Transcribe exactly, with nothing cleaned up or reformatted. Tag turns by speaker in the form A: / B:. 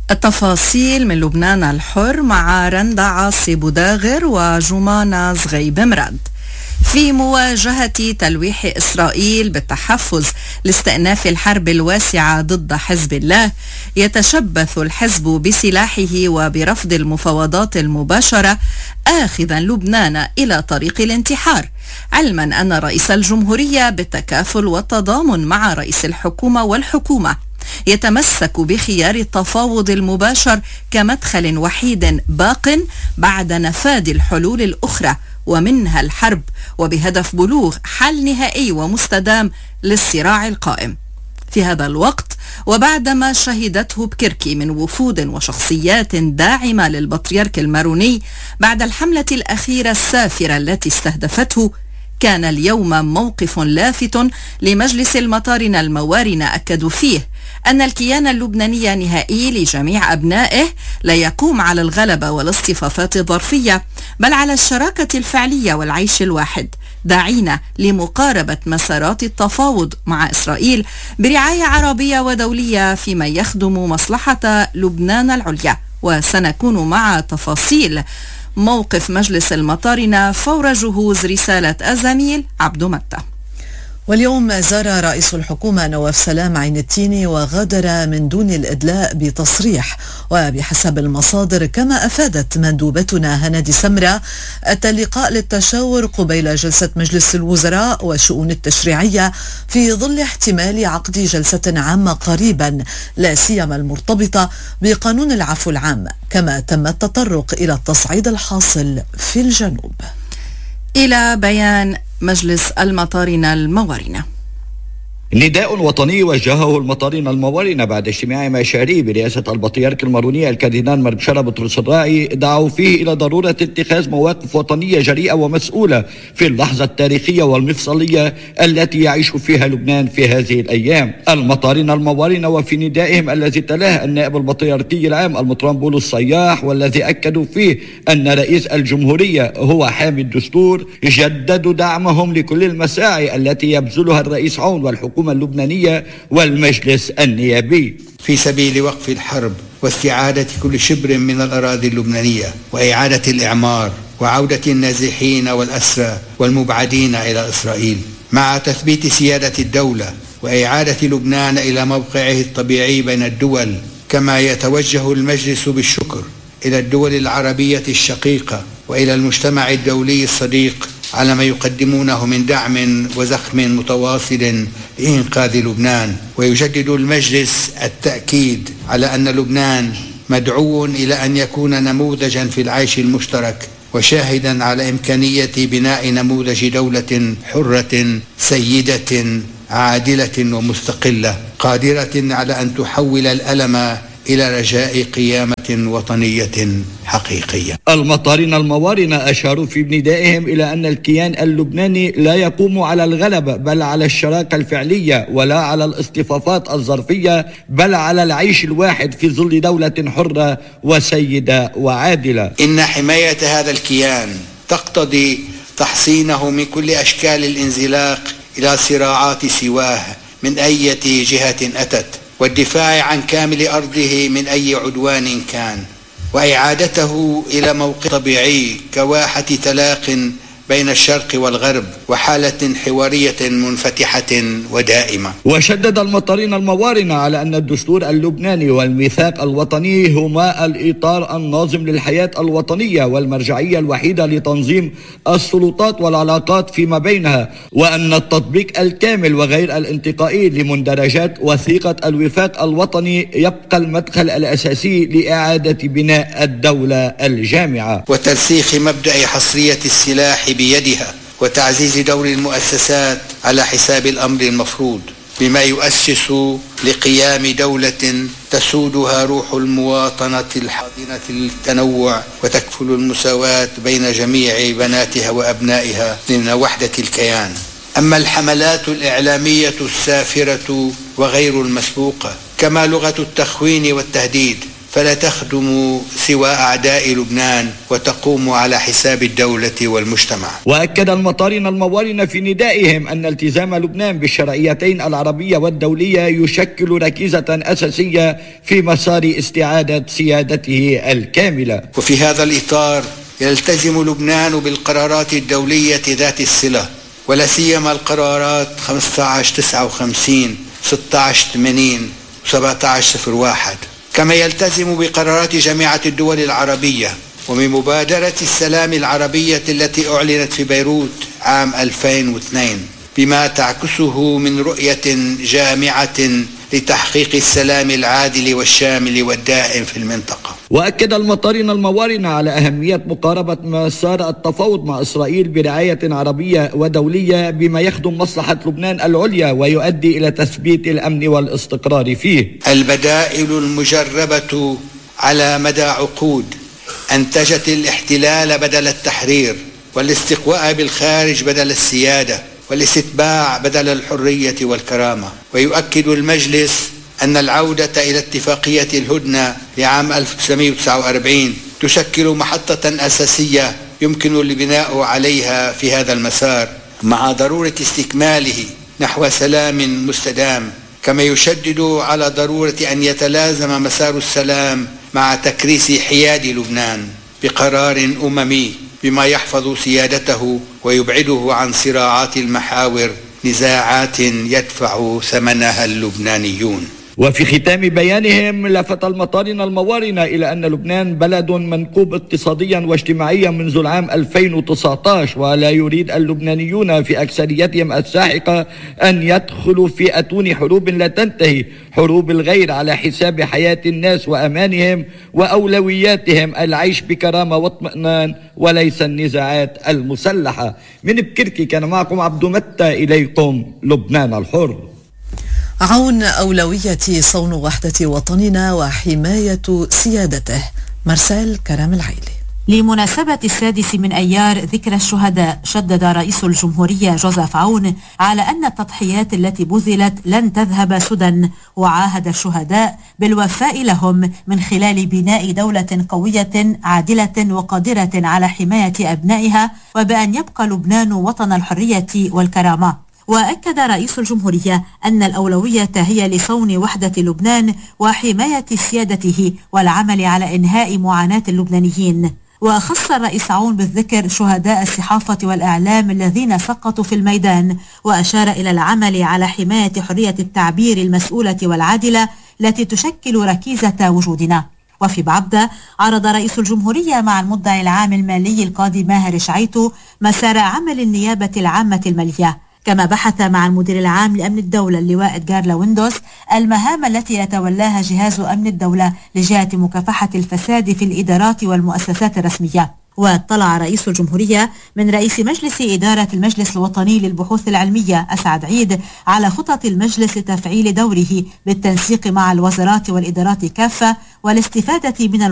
A: التفاصيل من لبنان الحر مع رندا عاصي بوداغر وجمانة زغيب مراد. في مواجهة تلويح إسرائيل بالتحفز لاستئناف الحرب الواسعة ضد حزب الله، يتشبث الحزب بسلاحه وبرفض المفاوضات المباشرة، آخذا لبنان إلى طريق الانتحار، علما أن رئيس الجمهورية بالتكافل والتضامن مع رئيس الحكومة والحكومة يتمسك بخيار التفاوض المباشر كمدخل وحيد باق بعد نفاذ الحلول الأخرى ومنها الحرب، وبهدف بلوغ حل نهائي ومستدام للصراع القائم. في هذا الوقت وبعدما شهدته بكركي من وفود وشخصيات داعمة للبطريرك الماروني بعد الحملة الأخيرة السافرة التي استهدفته، كان اليوم موقف لافت لمجلس المطارنة الموارنة أكدوا فيه أن الكيان اللبناني نهائي لجميع أبنائه لا يقوم على الغلبة والاصطفافات الظرفية، بل على الشراكة الفعلية والعيش الواحد، داعين لمقاربة مسارات التفاوض مع إسرائيل برعاية عربية ودولية فيما يخدم مصلحة لبنان العليا. وسنكون مع تفاصيل موقف مجلس المطارنة فور جهوز رسالة الزميل عبد متى.
B: واليوم زار رئيس الحكومة نواف سلام عين التيني وغادر من دون الإدلاء بتصريح، وبحسب المصادر كما أفادت مندوبتنا هنادي سمرة اللقاء للتشاور قبيل جلسة مجلس الوزراء والشؤون التشريعية في ظل احتمال عقد جلسة عامة قريبا، لا سيما المرتبطة بقانون العفو العام، كما تم التطرق إلى التصعيد الحاصل في الجنوب.
A: إلى بيان مجلس المطارنة الموارنة.
C: نداء وطني وجهه المطارنة الموارنة بعد اجتماع مشاري برئاسة البطريرك الماروني الكاردينال مربشرة بطرس الراعي، دعوا فيه إلى ضرورة اتخاذ مواقف وطنية جريئة ومسؤولة في اللحظة التاريخية والمفصلية التي يعيش فيها لبنان في هذه الأيام. المطارنة الموارنة وفي ندائهم الذي تلاه النائب البطريركي العام المطران بولس صياح، والذي أكدوا فيه أن رئيس الجمهورية هو حامي الدستور، جددوا دعمهم لكل المساعي التي يبذلها الرئيس عون والحكومة اللبنانية والمجلس النيابي
D: في سبيل وقف الحرب واستعادة كل شبر من الأراضي اللبنانية وإعادة الإعمار وعودة النازحين والأسرى والمبعدين إلى إسرائيل، مع تثبيت سيادة الدولة وإعادة لبنان إلى موقعه الطبيعي بين الدول. كما يتوجه المجلس بالشكر إلى الدول العربية الشقيقة وإلى المجتمع الدولي الصديق على ما يقدمونه من دعم وزخم متواصل لإنقاذ لبنان. ويجدد المجلس التأكيد على أن لبنان مدعو إلى أن يكون نموذجا في العيش المشترك، وشاهدا على إمكانية بناء نموذج دولة حرة سيدة عادلة ومستقلة، قادرة على أن تحول الألم إلى رجاء قيامة وطنية حقيقية.
C: المطارنة الموارنة أشاروا في ندائهم إلى أن الكيان اللبناني لا يقوم على الغلبة بل على الشراكة الفعلية، ولا على الاصطفافات الظرفية بل على العيش الواحد في ظل دولة حرة وسيدة وعادلة.
D: إن حماية هذا الكيان تقتضي تحصينه من كل أشكال الانزلاق إلى صراعات سواه من أي جهة أتت، والدفاع عن كامل أرضه من أي عدوان كان، وإعادته إلى موقع طبيعي كواحة تلاق بين الشرق والغرب وحالة حوارية منفتحة ودائمة.
C: وشدد المطارنة الموارنة على أن الدستور اللبناني والميثاق الوطني هما الإطار الناظم للحياة الوطنية والمرجعية الوحيدة لتنظيم السلطات والعلاقات فيما بينها، وأن التطبيق الكامل وغير الانتقائي لمندرجات وثيقة الوفاق الوطني يبقى المدخل الأساسي لإعادة بناء الدولة الجامعة
D: وترسيخ مبدأ حصرية السلاح بيدها، وتعزيز دور المؤسسات على حساب الأمر المفروض، بما يؤسس لقيام دولة تسودها روح المواطنة الحاضنة للتنوع وتكفل المساواة بين جميع بناتها وأبنائها ضمن وحدة الكيان. أما الحملات الإعلامية السافرة وغير المسبوقة كما لغة التخوين والتهديد فلا تخدم سوى أعداء لبنان وتقوم على حساب الدولة والمجتمع.
C: وأكد المطارنة الموارنة في ندائهم أن التزام لبنان بالشرعيتين العربية والدولية يشكل ركيزة أساسية في مسار استعادة سيادته الكاملة.
D: وفي هذا الإطار يلتزم لبنان بالقرارات الدولية ذات الصلة، ولا سيما القرارات خمسة عشر تسعة وخمسين ستة عشر ثمانين سبعة عشر صفر واحد، كما يلتزم بقرارات جامعة الدول العربية وبمبادرة السلام العربية التي أعلنت في بيروت عام ألفين واثنين بما تعكسه من رؤية جامعة لتحقيق السلام العادل والشامل والدائم في المنطقة.
C: وأكد المطارنة الموارنة على أهمية مقاربة مسار التفاوض مع إسرائيل برعاية عربية ودولية بما يخدم مصلحة لبنان العليا ويؤدي إلى تثبيت الأمن والاستقرار فيه.
D: البدائل المجربة على مدى عقود أنتجت الاحتلال بدل التحرير، والاستقواء بالخارج بدل السيادة، والاستتباع بدل الحرية والكرامة. ويؤكد المجلس أن العودة إلى اتفاقية الهدنة لعام ألف وتسعمائة وتسعة وأربعين تشكل محطة أساسية يمكن البناء عليها في هذا المسار، مع ضرورة استكماله نحو سلام مستدام، كما يشدد على ضرورة أن يتلازم مسار السلام مع تكريس حياد لبنان بقرار أممي بما يحفظ سيادته ويبعده عن صراعات المحاور، نزاعات يدفع ثمنها اللبنانيون.
C: وفي ختام بيانهم لفت المطارنة الموارنة إلى أن لبنان بلد منكوب اقتصاديا واجتماعيا منذ العام ألفين وتسعة عشر، ولا يريد اللبنانيون في أكثريتهم الساحقة أن يدخلوا في أتون حروب لا تنتهي، حروب الغير على حساب حياة الناس وأمانهم وأولوياتهم، العيش بكرامة واطمئنان وليس النزاعات المسلحة. من بكركي كان معكم عبد متى، إليكم لبنان الحر.
B: عون أولوية صون وحدة وطننا وحماية سيادته. مرسال كرام العيلي.
E: لمناسبة السادس من أيار ذكرى الشهداء، شدد رئيس الجمهورية جوزيف عون على أن التضحيات التي بذلت لن تذهب سدى، وعاهد الشهداء بالوفاء لهم من خلال بناء دولة قوية عادلة وقادرة على حماية أبنائها، وبأن يبقى لبنان وطن الحرية والكرامة. وأكد رئيس الجمهورية أن الأولوية هي لصون وحدة لبنان وحماية سيادته والعمل على إنهاء معاناة اللبنانيين. وخص الرئيس عون بالذكر شهداء الصحافة والإعلام الذين سقطوا في الميدان، وأشار إلى العمل على حماية حرية التعبير المسؤولة والعادلة التي تشكل ركيزة وجودنا. وفي بعبدة عرض رئيس الجمهورية مع المدعي العام المالي القاضي ماهر شعيتو مسار عمل النيابة العامة المالية، كما بحث مع المدير العام لأمن الدولة اللواء إدغار لويندوس المهام التي يتولاها جهاز أمن الدولة لجهة مكافحة الفساد في الإدارات والمؤسسات الرسمية. واطلع رئيس الجمهورية من رئيس مجلس إدارة المجلس الوطني للبحوث العلمية أسعد عيد على خطط المجلس لتفعيل دوره بالتنسيق مع الوزارات والإدارات كافة والاستفادة من